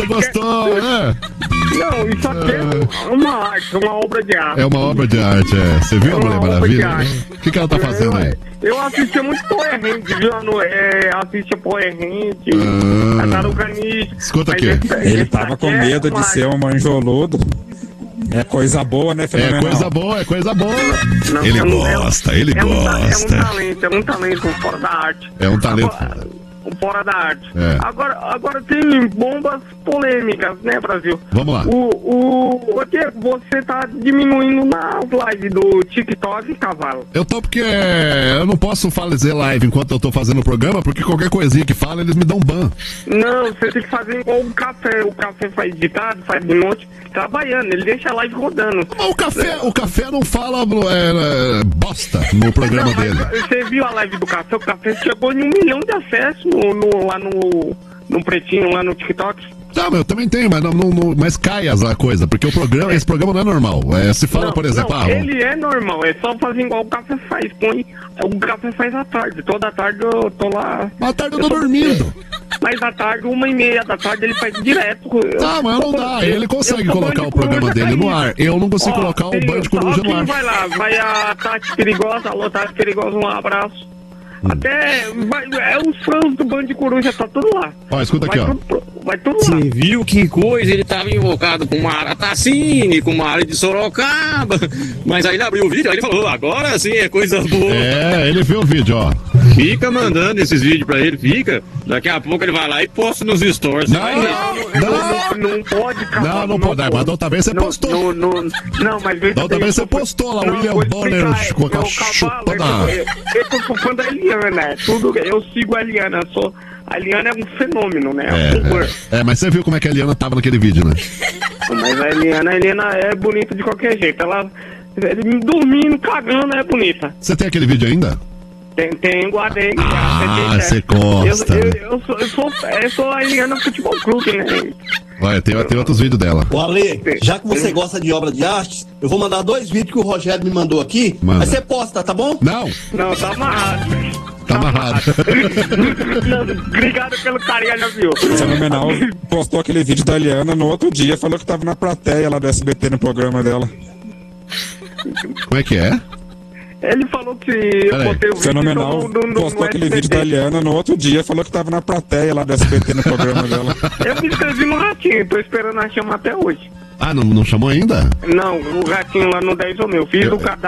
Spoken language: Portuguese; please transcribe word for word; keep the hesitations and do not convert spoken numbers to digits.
Gostou, né? Não, isso aqui é uma arte, uma obra de arte. É uma obra de arte, é. Você viu, É uma Mulher obra Maravilha? de arte. O que, que ela tá fazendo aí? Eu assistia muito Power Rangers, viu? No- É, assistia Power Rangers, Ah. Tartaruga Ninja. Escuta Mas aqui. esse- Ele esse tava daqui com é medo de uma ser um manjoludo. É coisa boa, né, É Fenomenal? coisa boa, é coisa boa. Não, Ele é um- é um- gosta, ele é um ta- gosta. É um talento, é um talento fora da arte. É um talento. Agora, fora da arte. É. Agora, agora tem bombas polêmicas, né, Brasil? Vamos lá. O, o, o que você tá diminuindo nas lives do TikTok, cavalo. Eu tô porque é, eu não posso fazer live enquanto eu tô fazendo o programa, porque qualquer coisinha que fala, eles me dão ban. Não, você tem que fazer igual o café. O café faz de tarde, faz de noite, trabalhando. Ele deixa a live rodando. Mas o café, o café não fala é, é, bosta no programa Não, mas dele. você viu a live do café? O café chegou em um milhão de acessos no, no- lá no, no Pretinho, lá no TikTok. Tá, mas eu também tenho, mas, não, não, não- mas cai as a coisa, porque o programa, esse programa não é normal. É, se fala, Não, por exemplo, não, ah, ele é normal, é só fazer igual o café faz. Põe, o café faz à tarde. Toda tarde eu tô lá. à tarde eu tô tô- dormindo. Mas à tarde, uma e meia da tarde, ele faz direto. Tá, mas não dá. Ele consegue Eu sou colocar Band o programa Coruja dele no Caído. ar. Eu não consigo Ó, colocar o tem- Band ó, Coruja no quem ar. vai lá, vai a Tati Perigosa, alô Tati Perigosa, um abraço. Hum. Até, vai, é os fãs do Band Coruja, tá tudo lá. Ó, escuta aqui, vai ó. Tudo, vai tudo lá. Você viu que coisa? Ele tava invocado com uma área Tassini, com uma área de Sorocaba. Mas aí ele abriu o vídeo, aí ele falou: agora sim é coisa boa. É, ele viu o vídeo, ó. Fica mandando esses vídeos pra ele, fica. Daqui a pouco ele vai lá e posta nos stories. Não, Vai Não, não, não, não pode, cara. Não, não pode. Mas da outra vez você Não, postou. Não, não, não, mas veja Da outra bem, vez eu você sou- postou lá, o Não, William vou Bonner explicar, com a eu, chupa cavalo, na- eu, eu, eu sou fã da Eliana, né? Tudo, eu sigo a Eliana, eu sou, a Eliana é um fenômeno, né? É um horror. É, é, mas você viu como é que a Eliana tava naquele vídeo, né? Mas a Eliana, a Eliana é bonita de qualquer jeito. Ela, ele dormindo, cagando, é bonita. Você tem aquele vídeo ainda? Tem, tem, guardei. Ah, guardei, você né? gosta. Eu, eu, eu, sou, eu, sou, eu sou a Eliana Futebol Clube, né? Vai, tem, tem outros vídeos dela. Ô Ale, já que você gosta de obra de arte, eu vou mandar dois vídeos que o Rogério me mandou aqui. Manda. Aí você posta, tá bom? Não, Não, tá amarrado. tá amarrado. Não, obrigado pelo carinho, né, viu? Fenomenal postou aquele vídeo da Eliana no outro dia, falou que tava na plateia lá do S B T no programa dela. Como é que é? Ele falou que eu Peraí. botei o vídeo Fenomenal no, no, no, postou no aquele S B T. vídeo da Eliana no outro dia, falou que tava na plateia lá do S B T no programa dela. Eu me inscrevi no Ratinho, tô esperando a chama até hoje. Ah, não, não chamou ainda? Não, o Ratinho lá no dez ou meu. Fiz Eu- o cadastro.